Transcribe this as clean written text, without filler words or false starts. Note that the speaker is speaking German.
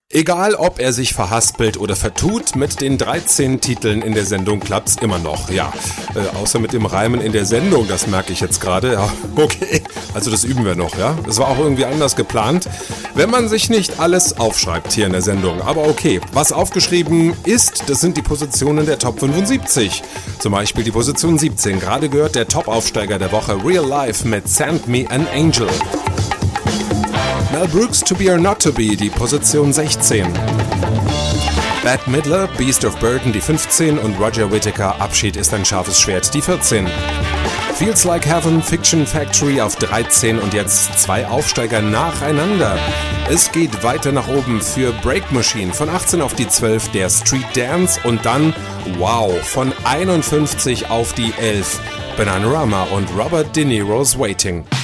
Egal, ob er sich verhaspelt oder vertut, mit den 13 Titeln in der Sendung klappt's immer noch, ja. Außer mit dem Reimen in der Sendung, das merke ich jetzt gerade, ja, okay. Also das üben wir noch, ja. Das war auch irgendwie anders geplant, wenn man sich nicht alles aufschreibt hier in der Sendung. Aber okay, was aufgeschrieben ist, das sind die Positionen der Top 75. Zum Beispiel die Position 17, gerade gehört der Top-Aufsteiger der Woche Real Life mit Send Me an Angel. Mel Brooks, To Be or Not To Be, die Position 16. Bette Midler, Beast of Burden, die 15 und Roger Whittaker, Abschied ist ein scharfes Schwert, die 14. Feels Like Heaven, Fiction Factory auf 13 und jetzt 2 Aufsteiger nacheinander. Es geht weiter nach oben für Break Machine von 18 auf die 12, der Street Dance und dann, wow, von 51 auf die 11, Bananarama und Robert De Niro's Waiting.